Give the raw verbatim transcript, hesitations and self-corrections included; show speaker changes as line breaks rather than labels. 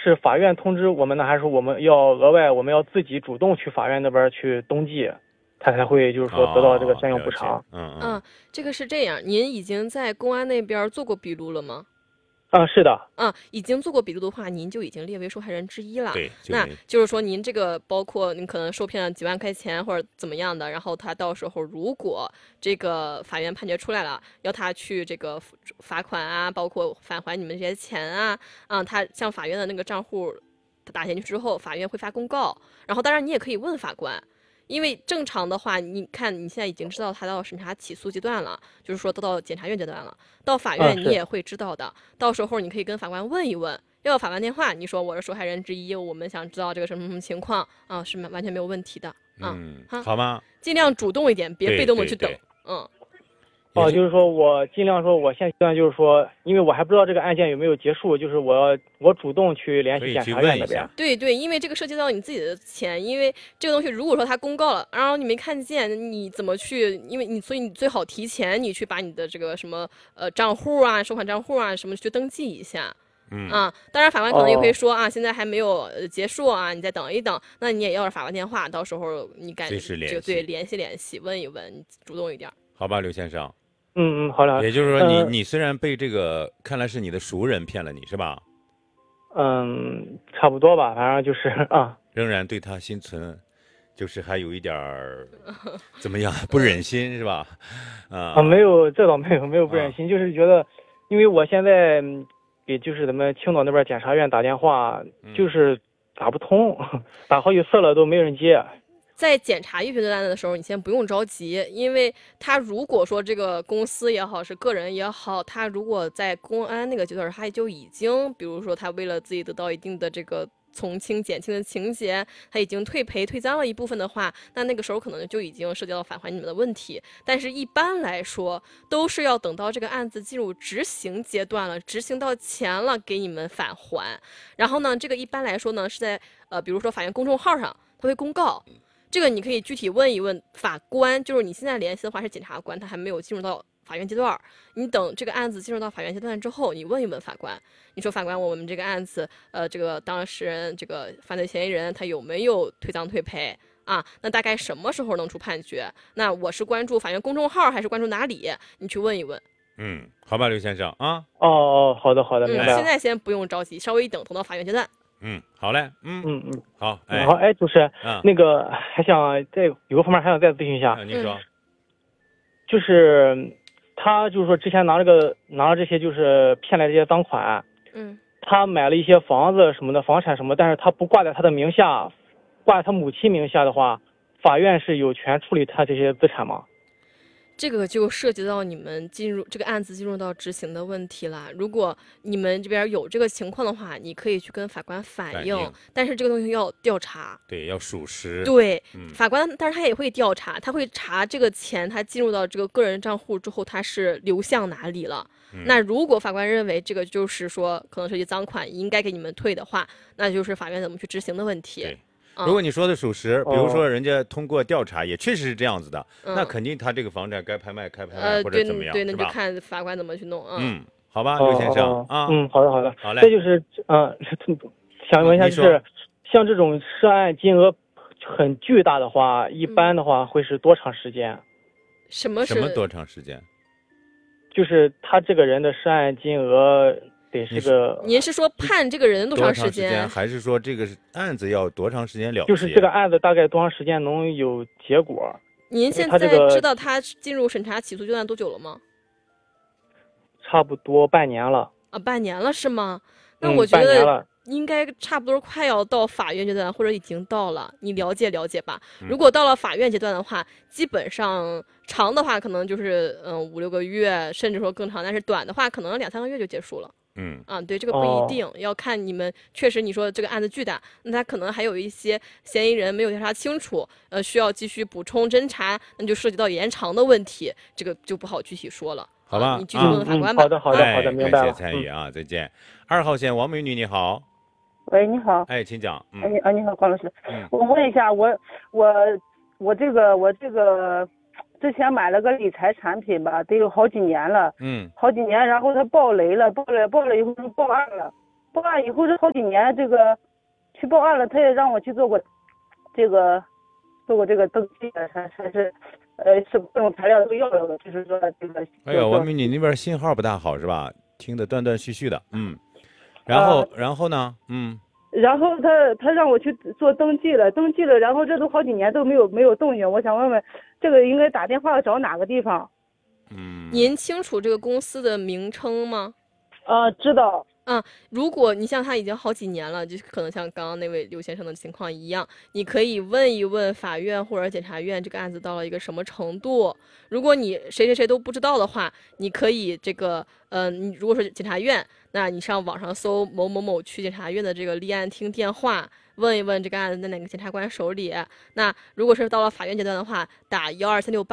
是法院通知我们呢，还是我们要额外我们要自己主动去法院那边去登记，他才会就是说得到这个赡养补偿？
哦、嗯
嗯、啊，这个是这样，您已经在公安那边做过笔录了吗？
啊，是的。
啊，已经做过笔录的话，您就已经列为受害人之一了。
对，
那就是说您这个包括您可能受骗了几万块钱或者怎么样的，然后他到时候如果这个法院判决出来了，要他去这个罚款啊，包括返还你们这些钱啊，啊，他向法院的那个账户打进去之后，法院会发公告，然后当然你也可以问法官。因为正常的话，你看你现在已经知道他到审查起诉阶段了，就是说都到检察院阶段了，到法院你也会知道的。啊、到时候你可以跟法官问一问，要有法官电话，你说我是受害人之一，我们想知道这个什么什么情况啊，是完全没有问题的。啊、
嗯，好吗？
尽量主动一点，别被动的去等。嗯。
哦，就是说我尽量说，我现阶段就是说，因为我还不知道这个案件有没有结束，就是我我主动去联系检察院那边。
对对，因为这个涉及到你自己的钱，因为这个东西如果说他公告了，然后你没看见，你怎么去？因为你所以你最好提前你去把你的这个什么呃账户啊、收款账户啊什么去登记一下。
嗯
啊，当然法官可能也会说、哦、啊，现在还没有结束啊，你再等一等，那你也要是法官电话，到时候你赶紧就对联系联系，问一问，你主动一点。
好吧，刘先生。
嗯嗯，好的。
也就是说你，你、
呃、
你虽然被这个看来是你的熟人骗了你，是吧？
嗯，差不多吧，反正就是啊，
仍然对他心存，就是还有一点儿怎么样不忍心是吧？啊
啊，没有，这倒没有，没有不忍心，啊、就是觉得，因为我现在给就是咱们青岛那边检察院打电话，
嗯、
就是打不通，打好几次了都没人接。
在检察预决单的时候，你先不用着急，因为他如果说这个公司也好，是个人也好，他如果在公安那个阶段，他就已经，比如说他为了自己得到一定的这个从轻减轻的情节，他已经退赔退赃了一部分的话，那那个时候可能就已经涉及到返还你们的问题。但是一般来说，都是要等到这个案子进入执行阶段了，执行到钱了，给你们返还。然后呢，这个一般来说呢，是在呃，比如说法院公众号上，他会公告。这个你可以具体问一问法官，就是你现在联系的话是检察官，他还没有进入到法院阶段，你等这个案子进入到法院阶段之后，你问一问法官，你说法官，我们这个案子，呃，这个当事人这个犯罪嫌疑人他有没有退赃退赔啊？那大概什么时候能出判决？那我是关注法院公众号还是关注哪里？你去问一问。
嗯，好吧，刘先生啊。
哦哦，好的好的，明白了。
嗯，现在先不用着急，稍微一等，等到法院阶段。
嗯，好嘞，嗯
嗯嗯，
好，
哎，好，哎，主持人，
嗯，
那个还想再有个方面还想再咨询一下，
你说，
就是他就是说之前拿这个拿了这些就是骗来这些赃款，
嗯，
他买了一些房子什么的房产什么，但是他不挂在他的名下，挂在他母亲名下的话，法院是有权处理他这些资产吗？
这个就涉及到你们进入这个案子进入到执行的问题了。如果你们这边有这个情况的话，你可以去跟法官反映，
反映
但是这个东西要调查，
对，要属实。
对，
嗯、
法官，但是他也会调查，他会查这个钱他进入到这个个人账户之后，他是流向哪里了。
嗯、
那如果法官认为这个就是说可能涉及赃款，应该给你们退的话，那就是法院怎么去执行的问题。
对。如果你说的属实，
嗯、
比如说人家通过调查也确实是这样子的，
嗯、
那肯定他这个房产该拍卖该拍卖、
呃、
或者怎么样，
对，那就看法官怎么去弄。
嗯，嗯好吧，刘先生、
哦、
啊，
嗯，好的好的，
好嘞。
这就是呃，想问一下，就是像这种涉案金额很巨大的话，一般的话会是多长时间？
什么
什么多长时间？
就是他这个人的涉案金额。得是个，
您是说判这个人多长
时
间，
还是说这个案子要多长时间了结？
就是这个案子大概多长时间能有结果？
您现在知道他进入审查起诉阶段多久了吗？
差不多半年了。
啊，半年了是吗？那我觉得应该差不多快要到法院阶段，或者已经到了，你了解了解吧。
嗯、
如果到了法院阶段的话，基本上长的话可能就是嗯五六个月，甚至说更长，但是短的话可能两三个月就结束了。
嗯
啊，对，这个不一定，哦、要看你们确实你说这个案子巨大，那他可能还有一些嫌疑人没有调查清楚，呃，需要继续补充侦查，那就涉及到延长的问题，这个就不好具体说了。
好吧，
啊、你继续问问法官吧。
嗯、好的，好的，好的，明白了。
感谢参与啊，再见。二号线王美女你好。
喂，你好。
哎，请讲。
嗯、哎，啊，你好，关老师。
嗯。
我问一下，我我我这个我这个。之前买了个理财产品吧，得有好几年了，
嗯，
好几年，然后它爆雷了，爆了爆了以后就报案了， 报案以后这好几年，这个去报案了，他也让我去做过这个做过这个登记的，还还是呃是各种材料都要了的，就是说这个。
哎呀，王明，你那边信号不大好是吧？听得断断续续的，嗯。然后，呃、然后呢？嗯。
然后他他让我去做登记了，登记了，然后这都好几年都没有没有动静。我想问问，这个应该打电话找哪个地方？
嗯，
您清楚这个公司的名称吗？
啊，知道。
嗯，如果你像他已经好几年了，就可能像刚刚那位刘先生的情况一样，你可以问一问法院或者检察院这个案子到了一个什么程度。如果你谁谁谁都不知道的话，你可以这个，呃，你如果说检察院，那你上网上搜某某某区检察院的这个立案厅电话，问一问这个案子在哪个检察官手里。那如果是到了法院阶段的话，打幺二三六八。